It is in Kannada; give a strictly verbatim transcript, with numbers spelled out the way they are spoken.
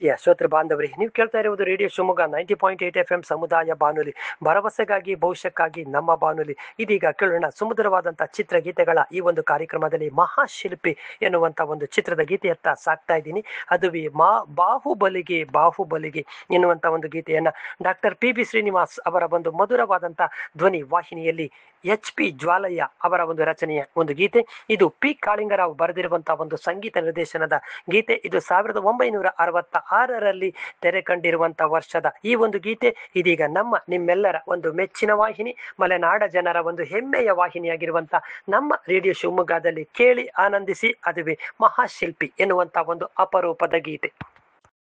ಯಾ ಶ್ರೋತೃ ಬಾಂಧವರಿ, ನೀವು ಕೇಳ್ತಾ ಇರುವುದು radio Shivamogga ninety point eight F M ಸಮುದಾಯ ಬಾನುಲಿ, ಭರವಸೆಗಾಗಿ ಭವಿಷ್ಯಕ್ಕಾಗಿ ನಮ್ಮ ಬಾನುಲಿ. ಇದೀಗ ಕೇಳೋಣ ಸುಮಧುರವಾದಂತಹ ಚಿತ್ರಗೀತೆಗಳ ಈ ಒಂದು ಕಾರ್ಯಕ್ರಮದಲ್ಲಿ ಮಹಾಶಿಲ್ಪಿ ಎನ್ನುವಂತ ಒಂದು ಚಿತ್ರದ ಗೀತೆಯತ್ತ ಸಾಕ್ತಾ ಇದ್ದೀನಿ. ಅದುವೇ ಮಾ ಬಾಹುಬಲಿಗೆ ಬಾಹುಬಲಿಗೆ ಎನ್ನುವಂತ ಒಂದು ಗೀತೆಯನ್ನ ಡಾಕ್ಟರ್ ಪಿ ಬಿ ಶ್ರೀನಿವಾಸ್ ಅವರ ಒಂದು ಮಧುರವಾದಂತ ಧ್ವನಿ ವಾಹಿನಿಯಲ್ಲಿ ಎಚ್ ಪಿ ಜ್ವಾಲಯ್ಯ ಅವರ ಒಂದು ರಚನೆಯ ಒಂದು ಗೀತೆ. ಇದು ಪಿ ಕಾಳಿಂಗರಾವ್ ಬರೆದಿರುವಂತಹ ಒಂದು ಸಂಗೀತ ನಿರ್ದೇಶನದ ಗೀತೆ. ಇದು ಸಾವಿರದ ಒಂಬೈನೂರ ಅರವತ್ತ ಆರರಲ್ಲಿ ತೆರೆ ಕಂಡಿರುವಂತಹ ವರ್ಷದ ಈ ಒಂದು ಗೀತೆ ಇದೀಗ ನಮ್ಮ ನಿಮ್ಮೆಲ್ಲರ ಒಂದು ಮೆಚ್ಚಿನ ವಾಹಿನಿ, ಮಲೆನಾಡ ಜನರ ಒಂದು ಹೆಮ್ಮೆಯ ವಾಹಿನಿಯಾಗಿರುವಂತ ನಮ್ಮ ರೇಡಿಯೋ ಶಿವಮೊಗ್ಗದಲ್ಲಿ ಕೇಳಿ ಆನಂದಿಸಿ. ಅದುವೇ ಮಹಾಶಿಲ್ಪಿ ಎನ್ನುವಂತ ಒಂದು ಅಪರೂಪದ ಗೀತೆ.